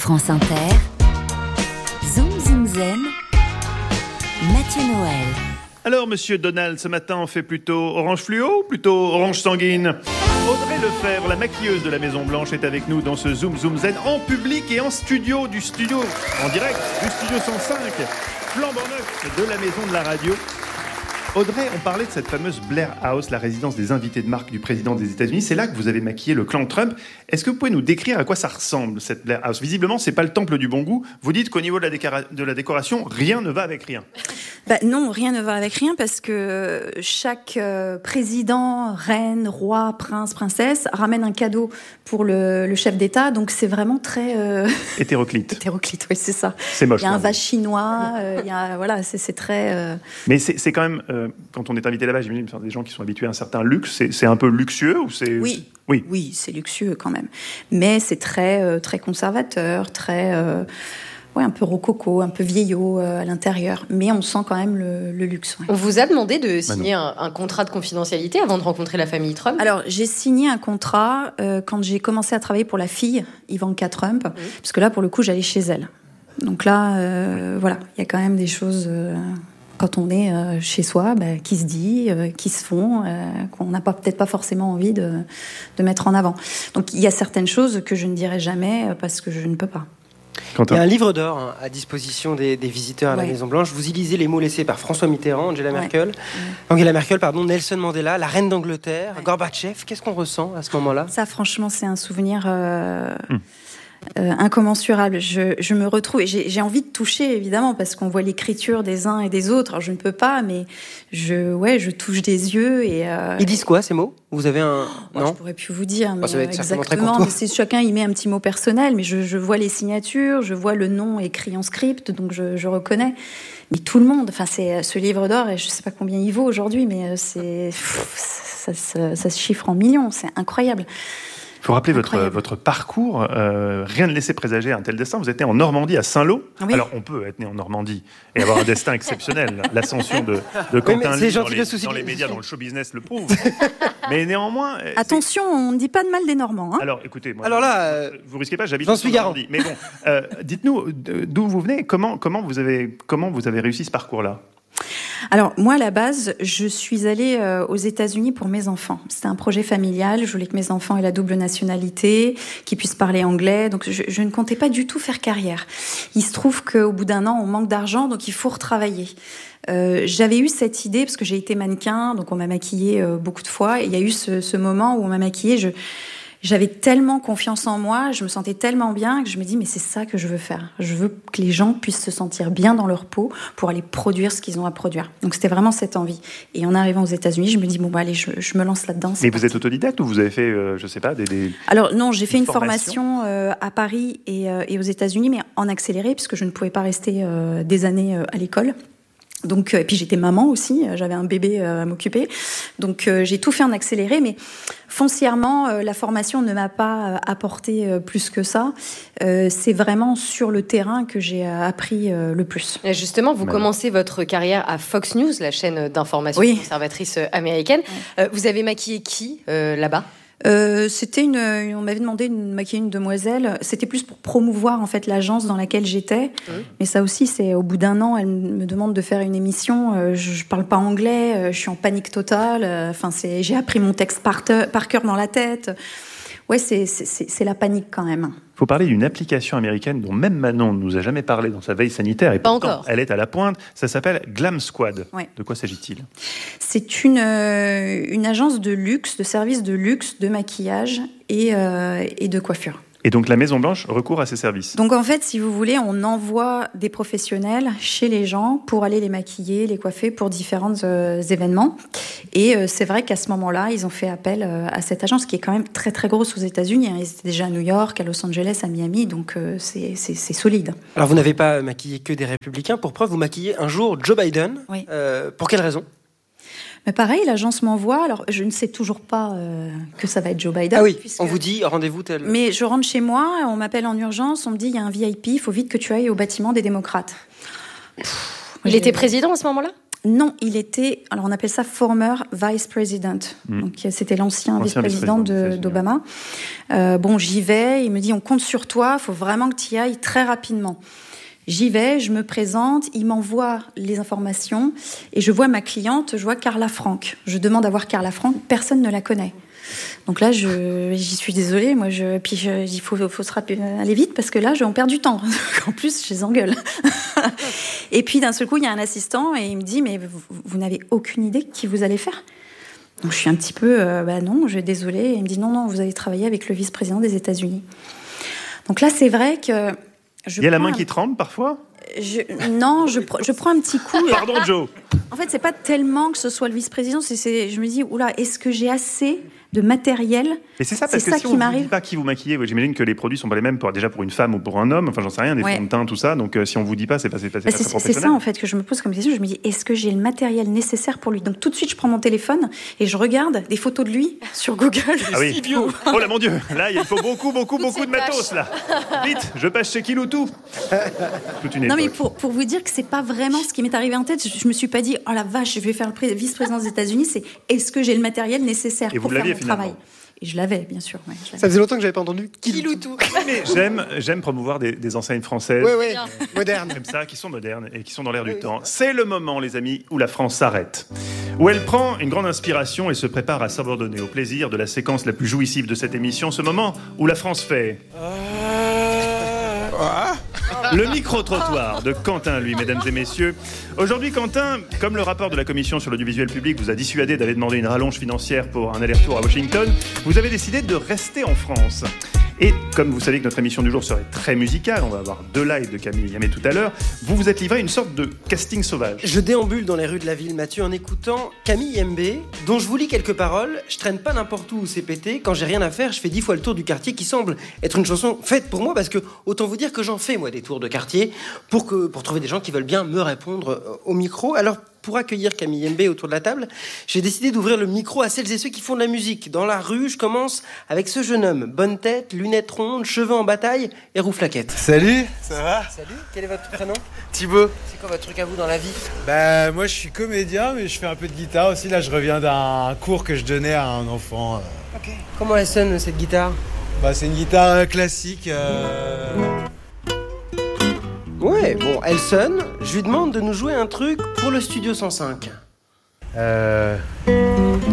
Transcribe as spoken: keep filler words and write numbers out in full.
France Inter, Zoom Zoom Zen, Mathieu Noël. Alors, monsieur Donald, ce matin, on fait plutôt orange fluo ou plutôt orange sanguine ? Audrey Lefebvre, la maquilleuse de la Maison Blanche, est avec nous dans ce Zoom Zoom Zen en public et en studio du studio, en direct du studio cent cinq, flambant neuf de la Maison de la Radio. Audrey, on parlait de cette fameuse Blair House, la résidence des invités de marque du président des États-Unis. C'est là que vous avez maquillé le clan Trump. Est-ce que vous pouvez nous décrire à quoi ça ressemble, cette Blair House ? Visiblement, c'est pas le temple du bon goût. Vous dites qu'au niveau de la, décora- de la décoration, rien ne va avec rien. Bah non, rien ne va avec rien parce que chaque euh, président, reine, roi, prince, princesse ramène un cadeau pour le, le chef d'État. Donc c'est vraiment très... Euh... Hétéroclite. Hétéroclite, oui, c'est ça. C'est moche. Il y a un vase chinois, euh, il y a, voilà, c'est, c'est très... Euh... Mais c'est, c'est quand même... Euh, quand on est invité là-bas, j'imagine des gens qui sont habitués à un certain luxe. C'est, c'est un peu luxueux ou c'est... Oui. Oui. Oui, c'est luxueux quand même. Mais c'est très, euh, très conservateur, très... Euh... Ouais, un peu rococo, un peu vieillot euh, à l'intérieur, mais on sent quand même le, le luxe. Ouais. On vous a demandé de signer un, un contrat de confidentialité avant de rencontrer la famille Trump ? Alors, j'ai signé un contrat euh, quand j'ai commencé à travailler pour la fille, Ivanka Trump, mmh. parce que là, pour le coup, j'allais chez elle. Donc là, euh, voilà, il y a quand même des choses... Euh, quand on est euh, chez soi, bah, qui se dit, euh, qui se font, euh, qu'on n'a pas, peut-être pas forcément envie de, de mettre en avant. Donc, il y a certaines choses que je ne dirai jamais euh, parce que je ne peux pas. Quentin. Il y a un livre d'or hein, à disposition des, des visiteurs à la ouais. Maison Blanche. Vous y lisez les mots laissés par François Mitterrand, Angela ouais. Merkel, ouais. Angela Merkel, pardon, Nelson Mandela, la reine d'Angleterre, ouais. Gorbatchev. Qu'est-ce qu'on ressent à ce moment-là ? Ça, franchement, c'est un souvenir euh, hum. euh, incommensurable. Je, je me retrouve et j'ai, j'ai envie de toucher, évidemment, parce qu'on voit l'écriture des uns et des autres. Alors, je ne peux pas, mais je, ouais, je touche des yeux et. Euh, Ils disent quoi ces mots ? Vous avez un oh, non ? Je pourrais plus vous dire, mais oh, ça va être exactement. Mais c'est chacun y met un petit mot personnel, mais je, je vois les signatures, je vois le nom écrit en script, donc je, je reconnais. Mais tout le monde, enfin c'est ce livre d'or et je sais pas combien il vaut aujourd'hui, mais c'est pff, ça, ça, ça se chiffre en millions, c'est incroyable. Il faut rappeler votre, votre parcours. Euh, rien ne laissait présager un tel destin. Vous êtes né en Normandie, à Saint-Lô. Oui. Alors, on peut être né en Normandie et avoir un destin exceptionnel. L'ascension de, de Quentin Lee dans, les, dans les médias, dans le show business le prouve. Mais néanmoins... Attention, on ne dit pas de mal des Normands. Hein. Alors, écoutez, moi, Alors là, euh, vous risquez pas, j'habite j'en suis en Normandie. Mais bon, euh, dites-nous d'où vous venez, comment, comment, vous avez, comment vous avez réussi ce parcours-là ? Alors, moi, à la base, je suis allée euh, aux États-Unis pour mes enfants. C'était un projet familial. Je voulais que mes enfants aient la double nationalité, qu'ils puissent parler anglais. Donc, je, je ne comptais pas du tout faire carrière. Il se trouve qu'au bout d'un an, on manque d'argent, donc il faut retravailler. Euh, j'avais eu cette idée, parce que j'ai été mannequin, donc on m'a maquillée euh, beaucoup de fois. Et il y a eu ce, ce moment où on m'a maquillée. Je... J'avais tellement confiance en moi, je me sentais tellement bien que je me dis mais c'est ça que je veux faire. Je veux que les gens puissent se sentir bien dans leur peau pour aller produire ce qu'ils ont à produire. Donc c'était vraiment cette envie. Et en arrivant aux États-Unis, je me dis bon bah allez, je, je me lance là-dedans. Mais vous êtes autodidacte ou vous avez fait, euh, je sais pas, des, des Alors non, j'ai fait une formation, formation euh, à Paris et, euh, et aux États-Unis, mais en accéléré puisque je ne pouvais pas rester euh, des années euh, à l'école. Donc, euh, et puis j'étais maman aussi, j'avais un bébé euh, à m'occuper. Donc euh, j'ai tout fait en accéléré, mais foncièrement, euh, la formation ne m'a pas euh, apporté euh, plus que ça. Euh, c'est vraiment sur le terrain que j'ai euh, appris euh, le plus. Et justement, vous ouais. commencez votre carrière à Fox News, la chaîne d'information oui. conservatrice américaine. Ouais. Euh, vous avez maquillé qui euh, là-bas ? Euh, c'était une, on m'avait demandé de maquiller une demoiselle. C'était plus pour promouvoir en fait l'agence dans laquelle j'étais. Mmh. Mais ça aussi, c'est au bout d'un an, elle me demande de faire une émission. Euh, je, je parle pas anglais, euh, je suis en panique totale. Enfin, euh, c'est, j'ai appris mon texte par, te, par cœur dans la tête. Ouais, c'est, c'est, c'est, c'est la panique quand même. Il faut parler d'une application américaine dont même Manon ne nous a jamais parlé dans sa veille sanitaire. Et pas pourtant, encore. Elle est à la pointe. Ça s'appelle Glam Squad. Ouais. De quoi s'agit-il ? C'est une, euh, une agence de luxe, de services de luxe, de maquillage et, euh, et de coiffure. Et donc la Maison Blanche recourt à ces services. Donc en fait, si vous voulez, on envoie des professionnels chez les gens pour aller les maquiller, les coiffer pour différents euh, événements. Et euh, c'est vrai qu'à ce moment-là, ils ont fait appel euh, à cette agence qui est quand même très très grosse aux États-Unis. Hein. Ils étaient déjà à New York, à Los Angeles, à Miami, donc euh, c'est, c'est, c'est solide. Alors vous n'avez pas maquillé que des républicains. Pour preuve, vous maquillez un jour Joe Biden. Oui. Euh, pour quelle raison ? Mais pareil, l'agence m'envoie. Alors, je ne sais toujours pas euh, que ça va être Joe Biden. Ah oui, puisque... on vous dit rendez-vous tel. Mais je rentre chez moi, on m'appelle en urgence, on me dit il y a un V I P, il faut vite que tu ailles au bâtiment des démocrates. Pff, il j'ai... était président à ce moment-là ? Non, il était, alors on appelle ça former vice president. Mmh. Donc c'était l'ancien, l'ancien vice-président, vice-président de, d'Obama. Euh, bon, j'y vais, il me dit on compte sur toi, il faut vraiment que tu y ailles très rapidement. J'y vais, je me présente, il m'envoie les informations et je vois ma cliente, je vois Carla Frank. Je demande à voir Carla Frank, personne ne la connaît. Donc là, je, j'y suis désolée. Moi, je, puis je, il faut, faut se rappeler, aller vite parce que là, on perd du temps. En plus, je les engueule. Et puis d'un seul coup, il y a un assistant et il me dit mais vous, vous n'avez aucune idée qui vous allez faire. Donc je suis un petit peu euh, bah non, je suis désolée. Et il me dit non non, vous allez travailler avec le vice-président des États-Unis. Donc là, c'est vrai que je il y a la main un... qui tremble parfois. Je, non, je, je prends un petit coup. Pardon, Joe. En fait, c'est pas tellement que ce soit le vice-président. C'est, c'est, je me dis, oula, est-ce que j'ai assez de matériel? Et c'est ça, parce c'est que ça si qui on m'arrive. ne dit pas qui vous maquillez, j'imagine que les produits sont pas les mêmes pour, déjà pour une femme ou pour un homme. Enfin, j'en sais rien, des ouais. fonds de teint, tout ça. Donc, euh, si on vous dit pas, c'est pas, c'est pas, c'est bah, pas c'est, très professionnel. C'est ça, en fait, que je me pose comme question. Je me dis, est-ce que j'ai le matériel nécessaire pour lui? Donc, tout de suite, je prends mon téléphone et je regarde des photos de lui sur Google. Ah oui. Oh là, mon Dieu. Là, il faut beaucoup, beaucoup, beaucoup de matos, là. Vite, je passe chez Kiloutou. Toute une époque. Non, mais pour, pour vous dire que c'est pas vraiment ce qui m'est arrivé en tête. Je, je me suis pas dit, oh la vache, je vais faire le vice-président des États-Unis. C'est est-ce que j'ai le matériel nécessaire et pour vous faire mon finalement. travail? Et je l'avais, bien sûr. Ouais, ça faisait longtemps que j'avais pas entendu Kiloutou. Mais j'aime, j'aime promouvoir des, des enseignes françaises. Oui, oui, modernes. Comme ça, qui sont modernes et qui sont dans l'air oui, du temps. C'est le moment, les amis, où la France s'arrête. Où elle prend une grande inspiration et se prépare à s'abandonner au plaisir de la séquence la plus jouissive de cette émission. Ce moment où la France fait... Ah. Le micro-trottoir de Quentin, lui, mesdames et messieurs. Aujourd'hui, Quentin, comme le rapport de la Commission sur l'audiovisuel public vous a dissuadé d'aller demander une rallonge financière pour un aller-retour à Washington, vous avez décidé de rester en France. Et comme vous savez que notre émission du jour serait très musicale, on va avoir deux lives de Camille Yamé tout à l'heure, vous vous êtes livré à une sorte de casting sauvage. Je déambule dans les rues de la ville, Mathieu, en écoutant Camille Yamé, dont je vous lis quelques paroles. Je traîne pas n'importe où où c'est pété. Quand j'ai rien à faire, je fais dix fois le tour du quartier, qui semble être une chanson faite pour moi, parce que autant vous dire que j'en fais, moi, des tours de quartier, pour, que, pour trouver des gens qui veulent bien me répondre au micro. Alors, pour accueillir Camille Yamé autour de la table, j'ai décidé d'ouvrir le micro à celles et ceux qui font de la musique. Dans la rue, je commence avec ce jeune homme. Bonne tête, lunettes rondes, cheveux en bataille et rouflaquette. Salut, ça va? Salut, quel est votre prénom? Thibaut. C'est quoi votre truc à vous dans la vie? Bah moi je suis comédien, mais je fais un peu de guitare aussi. Là je reviens d'un cours que je donnais à un enfant. Ok. Comment elle sonne cette guitare? Bah c'est une guitare classique. Euh... Ouais, bon, elle sonne. Je lui demande de nous jouer un truc pour le Studio cent cinq. Euh...